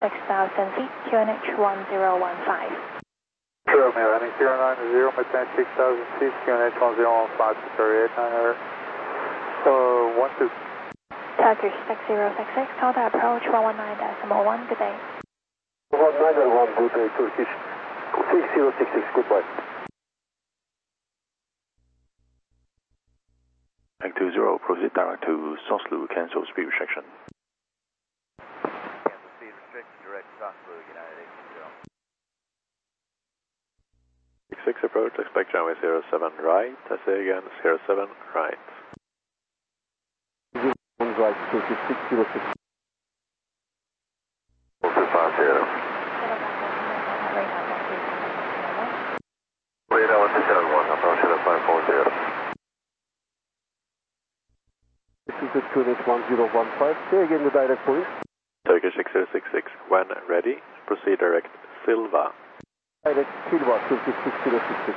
6,000 feet, QNH 1015. Sure, Romeo, heading 090, maintain 6,000 feet, QNH 1015, Victoria 89, 12. Turkish 6066, Delta approach 119.1, good day. 191, good day, Turkish 6066, goodbye. Tank 20, proceed direct to Soslu, cancel speed restriction. Cancel speed restriction, direct Soslu, United 80. 66 approach, expect runway 07 right, I say again, 07 right. Right, Turkish 606. 250. Radar 171, approach 540. This is the QNH 1015. Say again the direct point. Turkish 6066, when ready, proceed direct Silva. Direct Silva, Turkish 6066.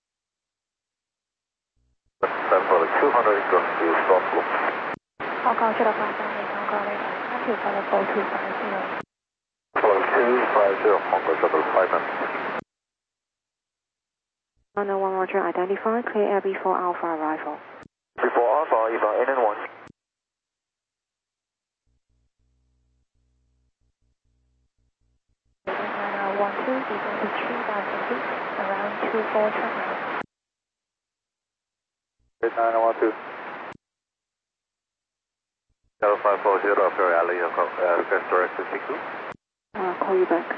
Stand for the 200 across to Soslu. Hong Kong 053, Hong Kong radar, active for the 4250. Follow 250, Hong Kong shuttle 500. 101 Roger, identify, clear air before Alpha arrival. Before Alpha, EVA NN1. Radar 12, descend to 3,000 feet, around 24 terminal. 8912. 0540, Ferry Alley, request direct to 62. I'll call you back.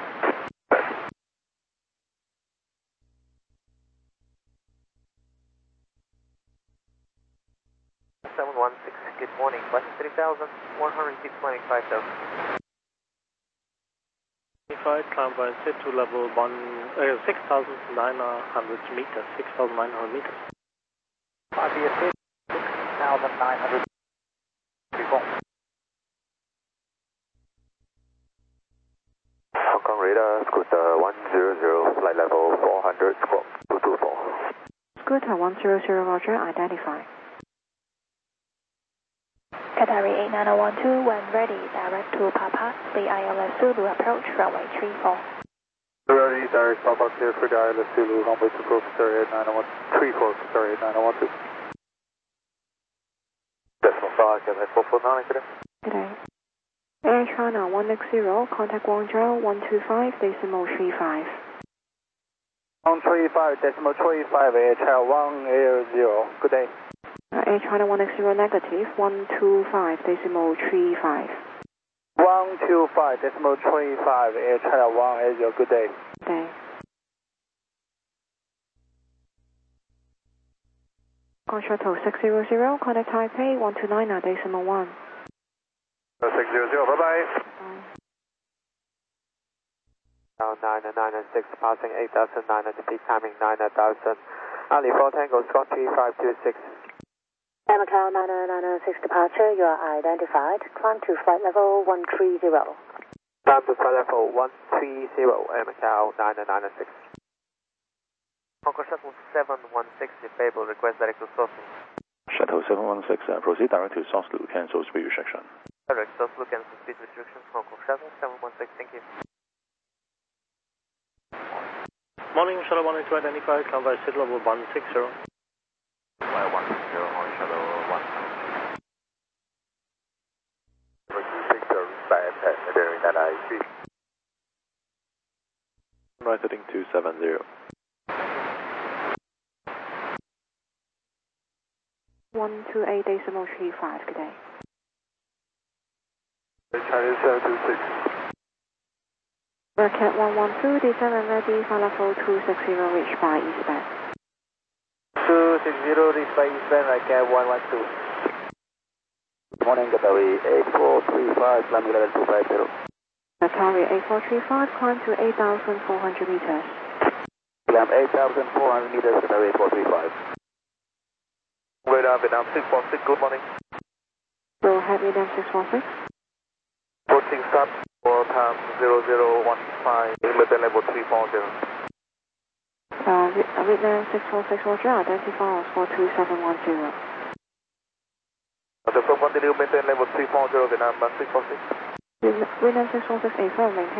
716, good morning, flight 3000, 100 feet, climbing 5000. Climb by set to level 6,900 meters, 6,900 meters. IBS 6,900. Hong Kong radar, Scooter 100, flight level 400, squawk 224. Scooter 100, Roger, identify. Qatari 8912, when ready, direct to Papa, the ILS Zulu approach, runway 34. Ready, direct Papa, clear for the ILS Zulu, runway 24, Qatari 8934, Qatari 8912. Decimal 5, Quebec 449, good day. Good day. Air China 160, contact Guangzhou 125, decimal 35. 135, decimal 25, Air China 180, good day. Air China 160 negative, 125, decimal 35. 125, decimal 25, Air China 180, good day. Good day. Hong Kong Shuttle 600, contact Taipei 129, decimal 1. 600, bye-bye. Bye. Now 996, passing 8,900 feet, timing 9,000. Ali 4 Tango, Scott 3526. Macau 996 departure, you are identified. Climb to flight level 130. Climb to flight level 130, Macau 996. Hong Kong Shuttle 716, Babel, request direct to Soslu. Shuttle 716, proceed direct to Soslu, cancel speed restriction. Direct Soslu, cancel speed restrictions, Hong Kong Shuttle 716, thank you. Morning, Shuttle 182 identified, climb by set level 160. Flight 160, Hong Shuttle 1. Picture bad during that IC. Right heading 270. 128, decimal 35, good day. Chinese 726. Rocket 112, descend and ready, flight level 260, reach by eastbound. 260, reach by eastbound, Rocket 112. Morning, Qatari 8435, climbing level 250. Qatari 8435, climb to 8,400 meters. Climb 8,400 meters, Qatari 8435. Radar Vietnam 646, good morning. Go ahead, Vietnam 646. 14 stop, 4 times 0015, maintain level 340. Vietnam 646, Roger, identify us 42710. The from continue maintain level 340, Vietnam 646. Vietnam 646, affirm, maintain